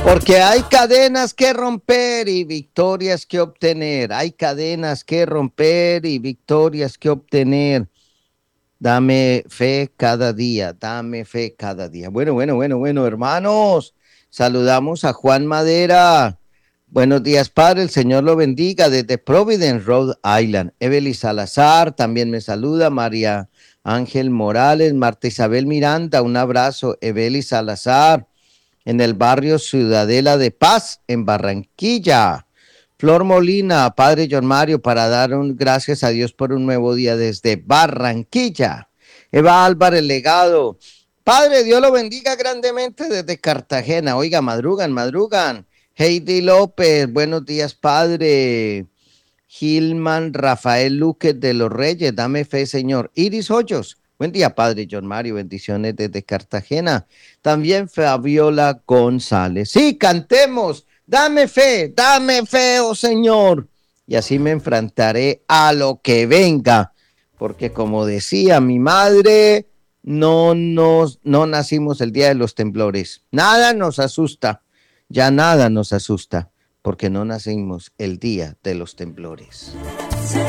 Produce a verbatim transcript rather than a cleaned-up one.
Porque hay cadenas que romper y victorias que obtener. Hay cadenas que romper y victorias que obtener. Dame fe cada día, dame fe cada día. Bueno, bueno, bueno, bueno, hermanos. Saludamos a Juan Madera. Buenos días, Padre. El Señor lo bendiga desde Providence, Rhode Island. Evelyn Salazar también me saluda. María Ángel Morales, Marta Isabel Miranda, un abrazo. Evelyn Salazar en el barrio Ciudadela de Paz, en Barranquilla. Flor Molina, Padre John Mario, para dar un, gracias a Dios por un nuevo día desde Barranquilla. Eva Álvarez Legado, Padre, Dios lo bendiga grandemente desde Cartagena. Oiga, madrugan, madrugan. Heidi López, buenos días, Padre. Gilman Rafael Luque de los Reyes, dame fe, Señor. Iris Hoyos, buen día, Padre John Mario, bendiciones desde Cartagena. También Fabiola González. Sí, cantemos, dame fe, dame fe, oh Señor. Y así me enfrentaré a lo que venga, porque como decía mi madre, no nos, no nacimos el día de los temblores. Nada nos asusta, ya nada nos asusta porque no nacimos el día de los temblores.